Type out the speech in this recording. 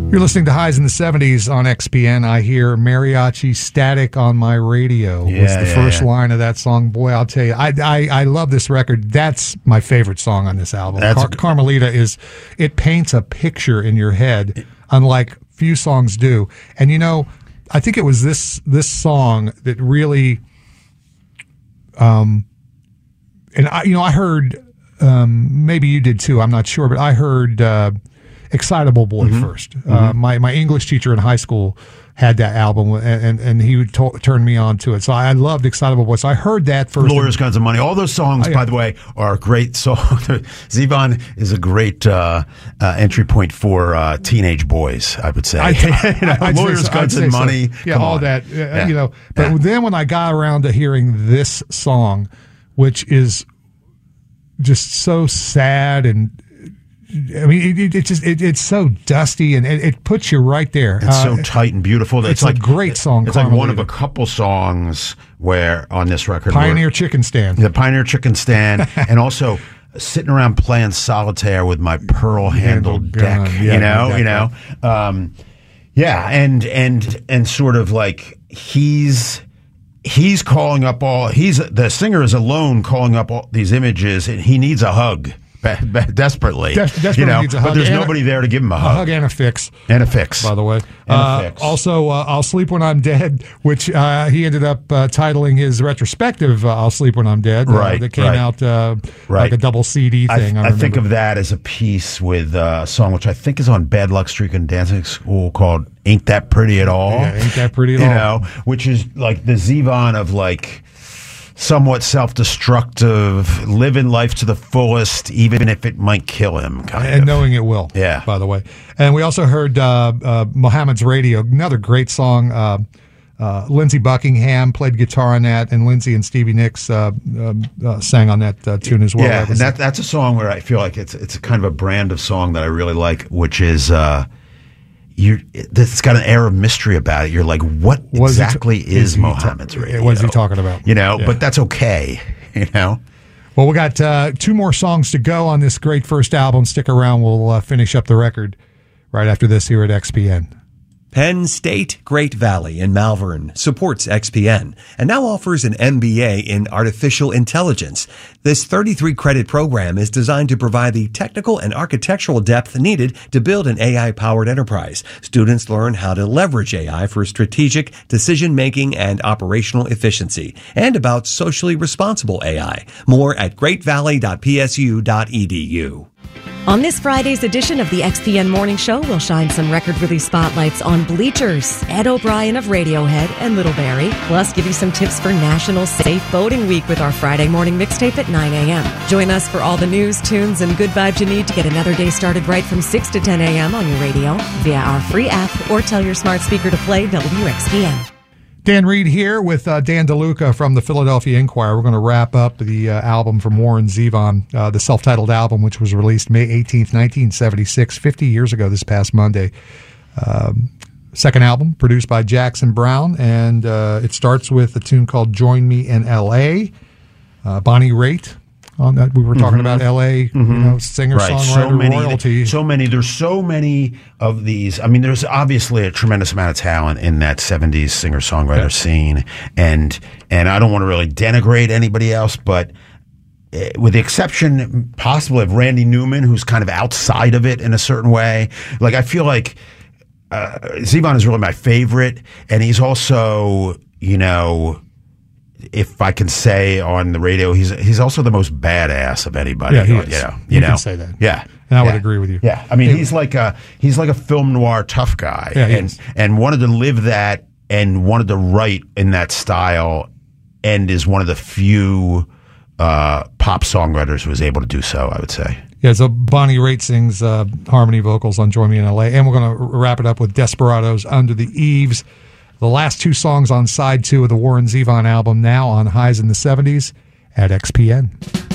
You're listening to Highs in the 70s on XPN. I hear mariachi static on my radio was the first line of that song. Boy, I'll tell you, I love this record. That's my favorite song on this album. Carmelita it paints a picture in your head, unlike few songs do. And you know, I think it was this song that really, and I heard, maybe you did too, I'm not sure, but I heard Excitable Boy first. My English teacher in high school had that album, and he would turn me on to it. So I loved Excitable Boy. So I heard that first. Lawyers, Guns, and Money. All those songs, by the way, are great songs. Zevon is a great entry point for teenage boys, I would say. Lawyers, Guns, and Money. Yeah, all that. But then when I got around to hearing this song, which is just so sad and I mean, it's so dusty, and it puts you right there. It's so tight and beautiful. It's like a great song. It's like one of a couple songs where on this record, Pioneer Chicken Stand, the Pioneer Chicken Stand, and also sitting around playing solitaire with my pearl-handled deck. And sort of like he's calling up the singer is alone calling up all these images, and he needs a hug. Desperately, needs a hug. But there's nobody there to give him a hug. A hug and a fix. And a fix. By the way. Also, I'll Sleep When I'm Dead, which he ended up titling his retrospective I'll Sleep When I'm Dead. That came out like a double CD thing. I think of that as a piece with a song which I think is on Bad Luck Streak and Dancing School called Ain't That Pretty at All. Yeah, Ain't That Pretty at All. Which is like the Zevon of like somewhat self-destructive, living life to the fullest, even if it might kill him, and knowing it will. Yeah. By the way, and we also heard Mohammed's Radio, another great song. Lindsey Buckingham played guitar on that, and Lindsey and Stevie Nicks sang on that tune as well. Yeah, and that's a song where I feel like it's a kind of a brand of song that I really like, which is. It's got an air of mystery about it. You're like, what exactly is Mohammed's Radio? What is he talking about? But that's okay. Well, we got 2 more songs to go on this great first album. Stick around. We'll finish up the record right after this here at XPN. Penn State Great Valley in Malvern supports XPN and now offers an MBA in Artificial Intelligence. This 33-credit program is designed to provide the technical and architectural depth needed to build an AI-powered enterprise. Students learn how to leverage AI for strategic decision-making and operational efficiency, and about socially responsible AI. More at greatvalley.psu.edu. On this Friday's edition of the XPN Morning Show, we'll shine some record release spotlights on Bleachers, Ed O'Brien of Radiohead, and Little Barrie. Plus, give you some tips for National Safe Boating Week with our Friday morning mixtape at 9 a.m. Join us for all the news, tunes, and good vibes you need to get another day started right from 6 to 10 a.m. on your radio, via our free app, or tell your smart speaker to play WXPN. Dan Reed here with Dan DeLuca from the Philadelphia Inquirer. We're going to wrap up the album from Warren Zevon, the self-titled album, which was released May 18th, 1976, 50 years ago this past Monday. Second album, produced by Jackson Browne, and it starts with a tune called Join Me in L.A., Bonnie Raitt. On that, we were talking about L.A., singer-songwriter royalty. There's so many of these. I mean, there's obviously a tremendous amount of talent in that 70s singer-songwriter scene, and I don't want to really denigrate anybody else, but with the exception possibly of Randy Newman, who's kind of outside of it in a certain way, like I feel like Zevon is really my favorite, and he's also, if I can say on the radio, he's also the most badass of anybody. Yeah, he is. You can say that. Yeah, and I would agree with you. Yeah, I mean, he's like a film noir tough guy, and wanted to live that and wanted to write in that style, and is one of the few pop songwriters who was able to do so, I would say. Yeah, so Bonnie Raitt sings harmony vocals on Join Me in L.A., and we're going to wrap it up with Desperados, Under the Eaves. The last 2 songs on side 2 of the Warren Zevon album, now on Highs in the 70s at XPN.